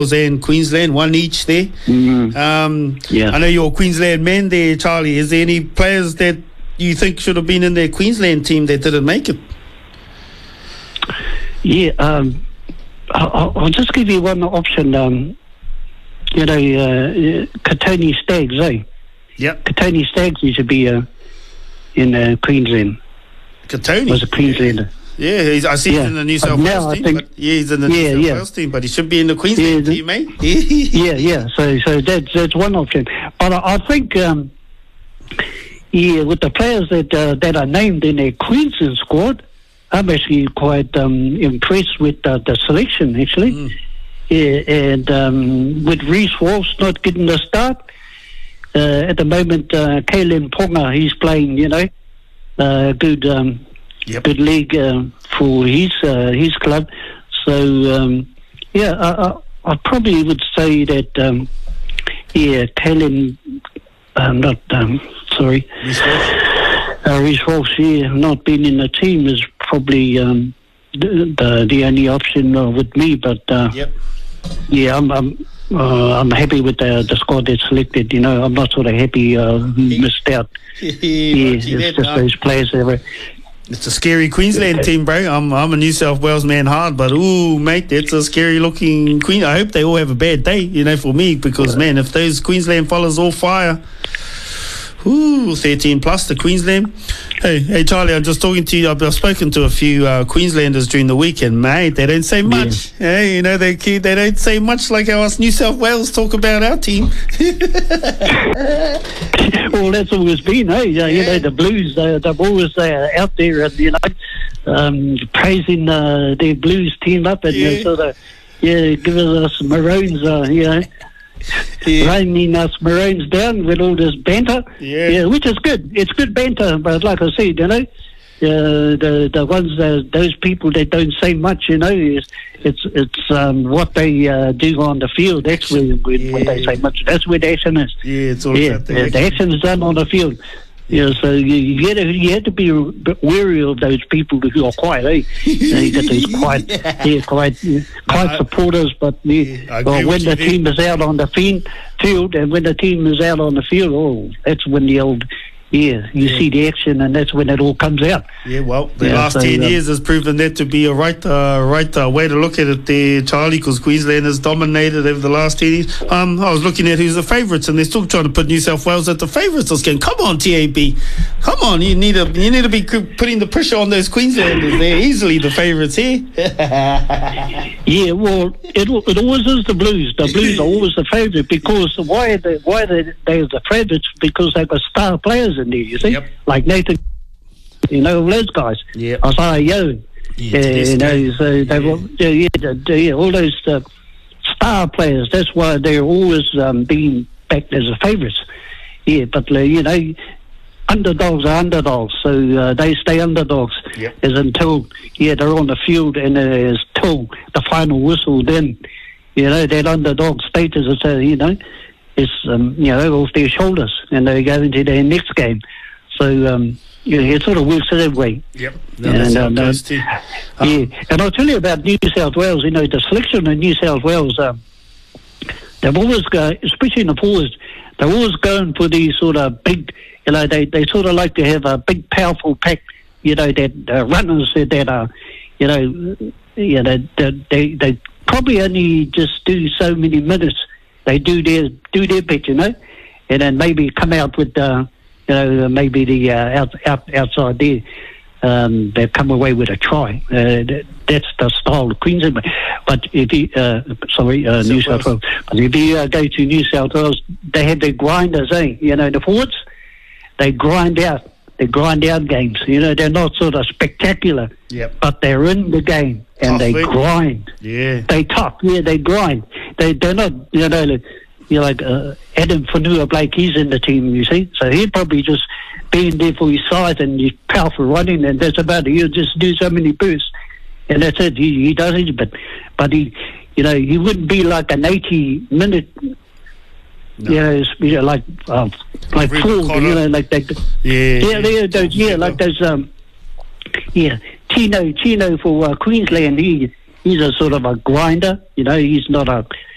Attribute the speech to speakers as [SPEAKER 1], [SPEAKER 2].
[SPEAKER 1] and Queensland, one each there. I know you're a Queensland man there, Charlie. Is there any players that you think should have been in their Queensland team that didn't make it?
[SPEAKER 2] Yeah, I'll just give you one option. Katoni Staggs, eh?
[SPEAKER 1] Yep.
[SPEAKER 2] Katoni Staggs used to be in Queensland.
[SPEAKER 1] Katoni
[SPEAKER 2] was a Queenslander.
[SPEAKER 1] Yeah, I see him in the New South Wales team. He's in the New South Wales team, but he should be in the Queensland team, mate.
[SPEAKER 2] So that's one option. But I think, with the players that are named in their Queensland squad, I'm actually quite impressed with the selection, actually. And with Reece Walsh not getting the start, at the moment, Kalen Ponga, he's playing, good league for his club. So, I probably would say that, Kalen, Reece Walsh, not being in the team is probably the only option with me. But I'm happy with the squad that's selected. I'm not sort of happy missed out. It's just those players that were.
[SPEAKER 1] It's a scary Queensland team, bro. I'm a New South Wales man hard, but ooh, mate, that's a scary looking Queen. I hope they all have a bad day, for me, because man, if those Queensland fellas all fire. Ooh, 13 plus to Queensland. Hey, Charlie, I'm just talking to you. I've spoken to a few Queenslanders during the weekend, mate. They don't say much. Hey, they don't say much like how us New South Wales talk about our team.
[SPEAKER 2] Well, that's always been, the Blues, they've always out there and, praising their Blues team up and giving us Maroons, raining us Maroons down with all this banter, which is good. It's good banter, but like I said, the ones those people that don't say much, it's what they do on the field. That's when they say much. That's where the action is.
[SPEAKER 1] It's all about
[SPEAKER 2] the action is done on the field. So you have to be wary of those people who are quiet, eh? You get these quiet supporters, but when the team is out on the field, and when the team is out on the field, that's when the old you see the action, and that's when it all comes out.
[SPEAKER 1] Yeah, well, the last 10 years has proven that to be a right way to look at it there, Charlie, because Queensland has dominated over the last 10 years. I was looking at who's the favourites, and they're still trying to put New South Wales at the favourites this game. Come on, TAB. Come on, you need to be putting the pressure on those Queenslanders. They're easily the favourites here.
[SPEAKER 2] Yeah, well, it always is the Blues. The Blues are always the favourite, because why are they the favourites? Because they've got star players in there, you see, like Nathan, all those guys. Isaiah Yeo, so they all those star players. That's why they're always being backed as the favourites. But underdogs are underdogs, so they stay underdogs as until they're on the field, and until the final whistle. Then that underdog status is it's off their shoulders, and they go into their next game. So it sort of works that way. And I'll tell you about New South Wales. The selection in New South Wales, they've always especially in the forwards, they're always going for these sort of big. They sort of like to have a big, powerful pack. That runners that are, they probably only just do so many minutes. They do their bit, and then maybe come out with maybe the outside there. They come away with a try. That's the style of Queensland. But if you New South Wales. But if you go to New South Wales, they have their grinders, the forwards. They grind out games. They're not sort of spectacular, but they're in the game and they grind. They tough. They grind. They're not. Like Adam Fonua-Blake, he's in the team. You see, so he'd probably just being there for his size and his powerful running, and that's about it. He'll just do so many bursts, and that's it. He does it, but he wouldn't be like an 80-minute. Like Ford, like that. Like those. Tino for Queensland. He's a sort of a grinder. He's not a